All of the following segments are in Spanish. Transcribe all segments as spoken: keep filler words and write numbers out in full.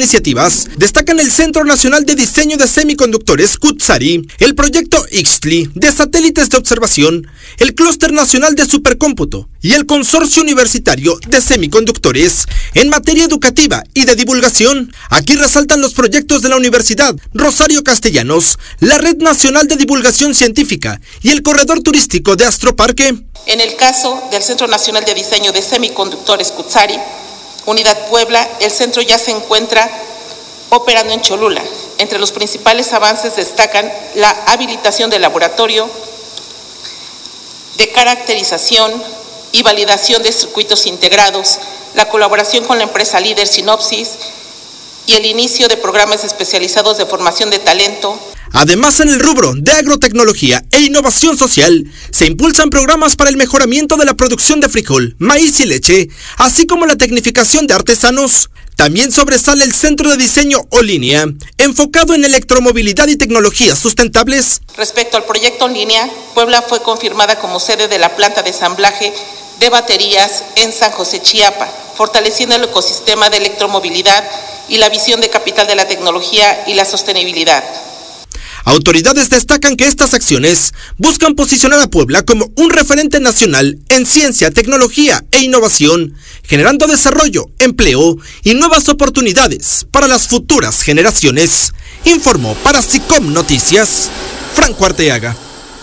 iniciativas destacan el Centro Nacional de Diseño de Semiconductores Cutzari, el proyecto Ixtli de satélites de observación, el Clúster Nacional de Supercómputo y el Consorcio Universitario de Semiconductores en materia educativa y de divulgación. Aquí resaltan los proyectos de la Universidad Rosario Castellanos, la Red Nacional de Divulgación Científica y el Corredor Turístico de Astroparque. En el caso del Centro Nacional de Diseño de Semiconductores Cutzari, Unidad Puebla, el centro ya se encuentra operando en Cholula. Entre los principales avances destacan la habilitación del laboratorio de caracterización y validación de circuitos integrados, la colaboración con la empresa líder Sinopsis y el inicio de programas especializados de formación de talento. Además, en el rubro de agrotecnología e innovación social, se impulsan programas para el mejoramiento de la producción de frijol, maíz y leche, así como la tecnificación de artesanos. También sobresale el Centro de Diseño Olínea, enfocado en electromovilidad y tecnologías sustentables. Respecto al proyecto Olínea, Puebla fue confirmada como sede de la planta de ensamblaje de baterías en San José, Chiapa, fortaleciendo el ecosistema de electromovilidad y la visión de capital de la tecnología y la sostenibilidad. Autoridades destacan que estas acciones buscan posicionar a Puebla como un referente nacional en ciencia, tecnología e innovación, generando desarrollo, empleo y nuevas oportunidades para las futuras generaciones. Informó para SICOM Noticias, Franco Arteaga.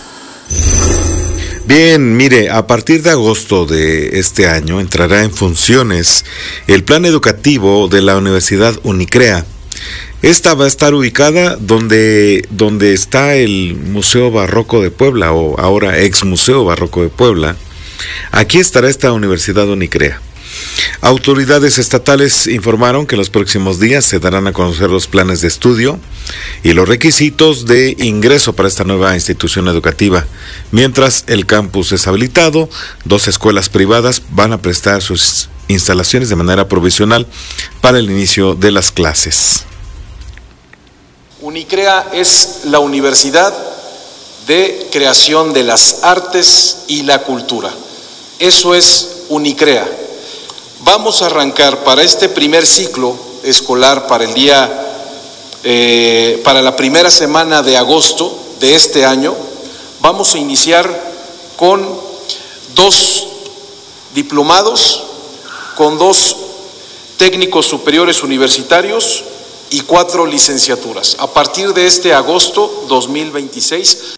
Bien, mire, a partir de agosto de este año entrará en funciones el plan educativo de la Universidad Unicrea. Esta va a estar ubicada donde, donde está el Museo Barroco de Puebla, o ahora ex Museo Barroco de Puebla. Aquí estará esta Universidad Unicrea. Autoridades estatales informaron que en los próximos días se darán a conocer los planes de estudio y los requisitos de ingreso para esta nueva institución educativa. Mientras el campus es habilitado, dos escuelas privadas van a prestar sus instalaciones de manera provisional para el inicio de las clases. Unicrea es la universidad de creación de las artes y la cultura. Eso es Unicrea. Vamos a arrancar para este primer ciclo escolar, para el día, eh, para la primera semana de agosto de este año, vamos a iniciar con dos diplomados, con dos técnicos superiores universitarios y cuatro licenciaturas. A partir de este agosto dos mil veintiséis.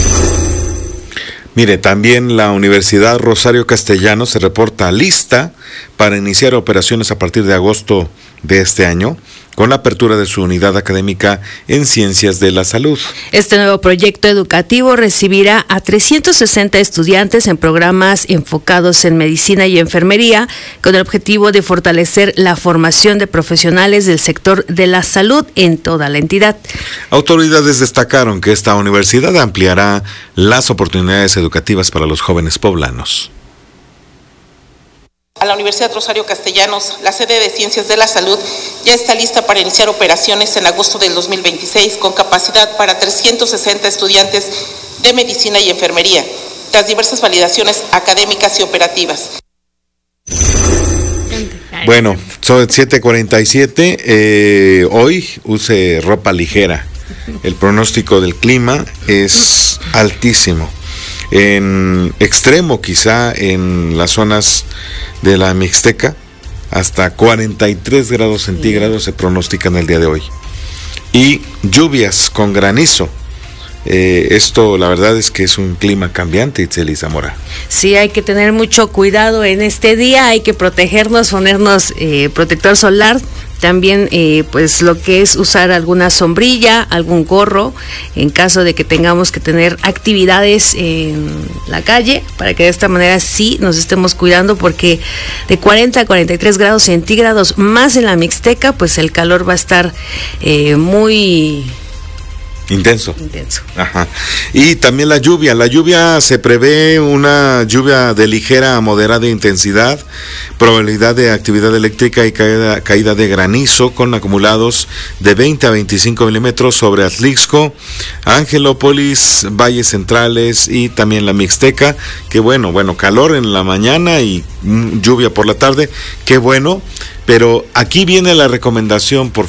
Mire, también la Universidad Rosario Castellanos se reporta lista para iniciar operaciones a partir de agosto de este año, con la apertura de su unidad académica en Ciencias de la Salud. Este nuevo proyecto educativo recibirá a trescientos sesenta estudiantes en programas enfocados en medicina y enfermería, con el objetivo de fortalecer la formación de profesionales del sector de la salud en toda la entidad. Autoridades destacaron que esta universidad ampliará las oportunidades educativas para los jóvenes poblanos. A la Universidad Rosario Castellanos, la sede de Ciencias de la Salud ya está lista para iniciar operaciones en agosto del dos mil veintiséis con capacidad para trescientos sesenta estudiantes de medicina y enfermería, tras diversas validaciones académicas y operativas. Bueno, son siete cuarenta y siete, eh, hoy use ropa ligera. El pronóstico del clima es altísimo. En extremo quizá en las zonas de la Mixteca, hasta cuarenta y tres grados centígrados se pronostican el día de hoy. Y lluvias con granizo. Eh, esto la verdad es que es un clima cambiante, Itzeli Zamora. Sí, hay que tener mucho cuidado en este día, hay que protegernos, ponernos eh, protector solar. También eh, pues lo que es usar alguna sombrilla, algún gorro, en caso de que tengamos que tener actividades en la calle, para que de esta manera sí nos estemos cuidando, porque de cuarenta a cuarenta y tres grados centígrados más en la Mixteca, pues el calor va a estar eh, muy... Intenso. Intenso. Ajá. Y también la lluvia. La lluvia se prevé una lluvia de ligera a moderada intensidad, probabilidad de actividad eléctrica y caída, caída de granizo con acumulados de veinte a veinticinco milímetros sobre Atlixco, Angelópolis, Valles Centrales y también la Mixteca. Qué bueno, bueno, calor en la mañana y mm, lluvia por la tarde. Qué bueno. Pero aquí viene la recomendación, por